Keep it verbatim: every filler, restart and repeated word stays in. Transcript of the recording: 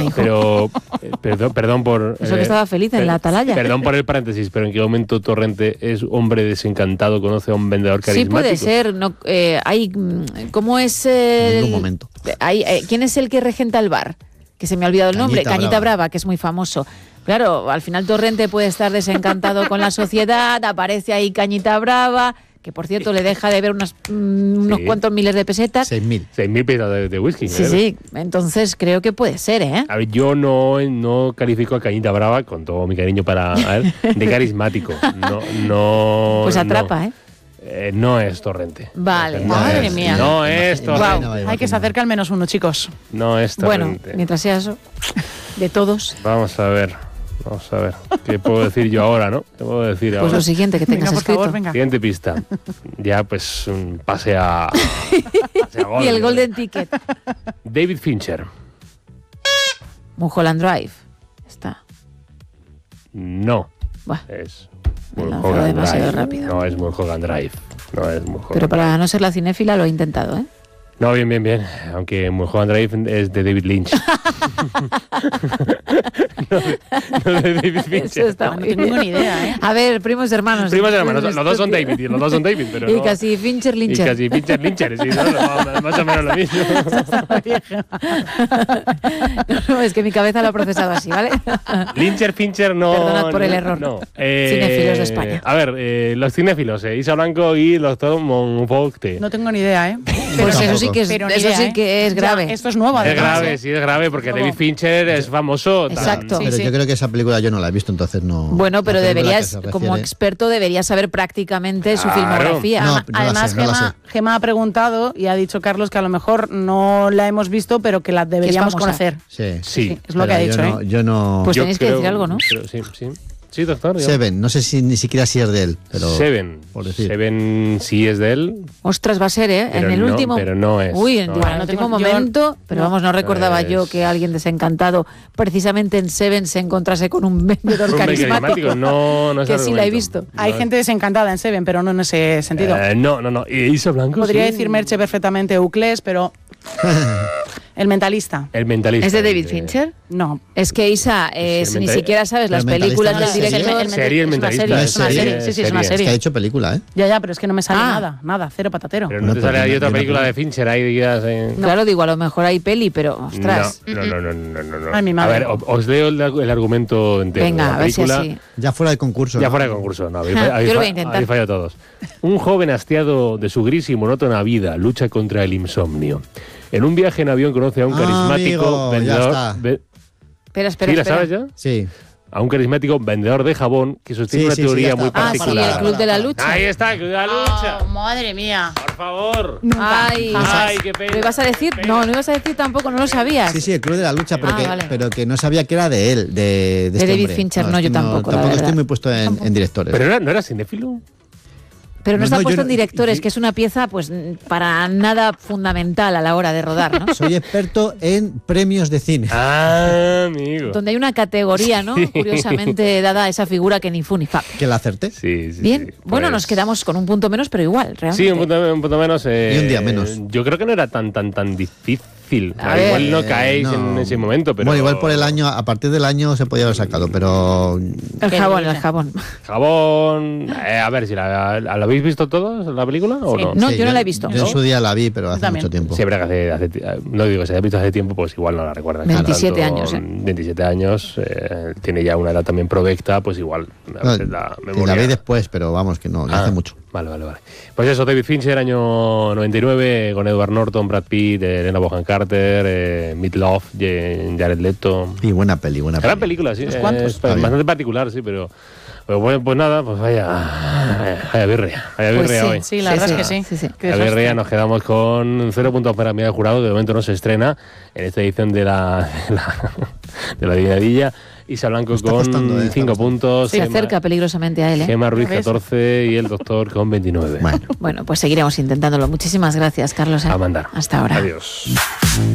hijo. Pero, eh, perdón, perdón por... Eso que eh, estaba feliz en per- la atalaya. Perdón por el paréntesis, pero ¿en qué momento Torrente es hombre desencantado, conoce a un vendedor Sí carismático? puede ser. No, eh, hay, mm, ¿cómo es el...? En ningún momento. Hay, eh, ¿Quién es el que regenta el bar? Que se me ha olvidado el nombre. Cañita Cañita Brava. Brava, que es muy famoso. Claro, al final Torrente puede estar desencantado con la sociedad, aparece ahí Cañita Brava, que por cierto le deja de ver unos, mm, unos Sí. cuantos miles de pesetas. seis mil. Seis mil pesos de, de whisky. Sí, ¿eh? sí. Entonces creo que puede ser, ¿eh? A ver, yo no, no califico a Cañita Brava, con todo mi cariño para él, de carismático. No, no. Pues no. atrapa, ¿eh? Eh, no es Torrente. Vale. No Madre es- mía. No es Imagina- Torrente. imagina- Hay que se acerca al menos uno, chicos. No es Bueno, Torrente. mientras sea eso, de todos, Vamos a ver. Vamos a ver. ¿Qué puedo decir yo ahora, no? ¿Qué puedo decir pues ahora? lo siguiente que tengas Venga, por escrito. favor, venga. Siguiente pista. Ya, pues, un pase a. pase a gol. Y el Golden Ticket. David Fincher. Mulholland Drive. Está. No. Buah, Es. Me he lanzado Mulholland demasiado Drive. rápido. No es Mulholland Drive. No es Mulholland pero para no ser la cinéfila lo he intentado, ¿eh? No, bien, bien, bien. Aunque Mulholland Drive es de David Lynch. no, de, no de David Eso Fincher. está No muy tengo bien. ni idea, ¿eh? A ver, primos hermanos. Primos hermanos, los dos son David, y los dos son David, pero Y no. casi Fincher Y Lyncher. casi Fincher Lyncher, sí, ¿no? No, más o menos lo mismo. No, es que mi cabeza lo ha procesado así, ¿vale? Lyncher, Fincher, no. Perdonad por el no, error. No. Eh, Cinéfilos de España. A ver, eh, los cinéfilos, eh, Isa Blanco y el doctor Monfocte. No tengo ni idea, ¿eh? Pues tampoco. eso sí que es, Pero ni eso idea, sí ¿eh? que es Ya, grave. esto es nuevo, Es además. grave, ¿eh? sí, es grave, porque ¿Cómo? David Fincher es famoso. tal. Exacto. Sí, Pero sí. yo creo que esa película yo no la he visto, entonces no. Bueno, pero la película que deberías, se como refiere- experto, deberías saber prácticamente su Claro. filmografía. No, Además, no la además, sé, no la Gema, sé. Gema ha preguntado y ha dicho Carlos que a lo mejor no la hemos visto, pero que la deberíamos famosa. conocer. Sí. Sí. Es lo que Pero ha dicho, yo no, ¿eh? yo no. Pues Yo tenéis que creo- decir algo, ¿no? pero sí, sí. Sí, doctor. yo- Seven, no sé si ni siquiera si es de él, pero. Seven. por decir. Seven sí es de él. Ostras, va a ser, ¿eh? Pero en el no- último. pero no es, Uy, en no el es. último No tengo- yo- momento. Pero no. vamos, no recordaba Es- yo que alguien desencantado, precisamente en Seven, se encontrase con un vendedor Hombre, carismático. No, no es Que sí la he argumento. visto. Hay No, gente desencantada en Seven, pero no en ese sentido. eh, no, no, no. ¿Y Isa Blanco? Podría sí. decir Merche perfectamente Euclés, pero El Mentalista. El Mentalista. ¿Es de David Fincher? No. Es que Isa, eh, Sí, el ni mental- siquiera sabes las El Mentalista películas no del es serie. director. El- el- Serie, el es una Mentalista. serie, es una serie. serie. Sí, sí, es una Es que ha serie. hecho película, ¿eh? Ya, ya, pero es que no me sale Ah. nada, nada, cero patatero. Pero No, no te sale porque ahí no- otra yo no película creo. de Fincher ahí digas. eh, Claro, digo, a lo mejor hay peli, pero ostras. No, no, no, no, no, no. Ay, mi A madre. ver, o- os leo el, el argumento entero. de Venga, la a ver si película. así. Ya fuera de concurso. Ya ¿no? fuera de concurso, no, habéis, Ja, habéis yo lo voy a fa- intentar. habéis fallado todos. Un joven hastiado de su gris y monótona vida lucha contra el insomnio. En un viaje en avión conoce a un Ah, carismático amigo, ya vendedor. está. ve- Espera, espera, ¿Sí la espera. sabes ya? Sí. A un carismático vendedor de jabón que sostiene Sí, una sí, sí, teoría ya muy está. Ah, sí, particular. el Club de la Lucha. Ahí está, el Club de la Lucha. Oh, madre mía. Por favor. Ay, Ay, qué pena. ¿lo ibas a decir? Qué pena. No, no ibas a decir tampoco, no lo sabías. Sí, sí, el Club de la Lucha, pero, Ah, que, vale. pero que no sabía que era de él, de, de, De este David hombre. Fincher, no, es yo que tampoco, la Tampoco estoy verdad. muy puesto en, en directores. ¿Pero no, no era cinéfilo? Pero no, No, está no, yo puesto no- en directores, yo- que es una pieza pues para nada fundamental a la hora de rodar, ¿no? Soy experto en premios de cine. Ah, amigo. Donde hay una categoría, ¿no? Sí. Curiosamente dada a esa figura que ni fu ni fa. Que la acerté. Sí, sí. Bien, sí, bueno, pues- nos quedamos con un punto menos, pero igual, realmente. Sí, un punto, un punto menos. eh, Y un día menos. Yo creo que no era tan, tan, tan difícil. O sea, A ver. igual no Eh, caéis no. en ese momento, pero. Bueno, igual por el año, a partir del año se podía haber sacado, pero El jabón, el jabón. Jabón. eh, a ver, si la, ¿la habéis visto todos la película o Sí. no? No, Sí, yo no la he visto. Yo en su día la vi, pero hace también. mucho tiempo. Siempre que hace, hace ti- no digo que se haya visto hace tiempo, pues igual no la recuerdan. veintisiete Tanto, años, ¿eh? veintisiete años, eh, tiene ya una edad también provecta, pues igual. A No, veces la que memoria. la vi después, pero vamos, que no, que Ah, hace mucho. Vale, vale, vale. Pues eso, David Fincher, año noventa y nueve, con Edward Norton, Brad Pitt, Helena Bonham Carter, eh, Meat Love, Jared Leto. Y buena peli, buena Gran peli. película, sí. ¿Unos eh, cuantos? Es Está bien. bastante particular, sí, pero. Pero bueno, pues nada, pues vaya. Vaya, vaya birria. Vaya Pues birria sí, hoy. Sí, la verdad es que sí. sí, sí. Qué La desastre. birria, nos quedamos con cero puntos para Miguel Jurado, que de momento no se estrena en esta edición de la. de la, de la adivinadilla. Isa Blanco Está con costando, eh, está cinco costando. puntos. Se Gema- acerca peligrosamente a él, ¿eh? Gema Ruiz ¿Ya ves? catorce y el doctor con veintinueve. Bueno. Bueno, pues seguiremos intentándolo. Muchísimas gracias, Carlos. ¿eh? A mandar. Hasta ahora. Adiós.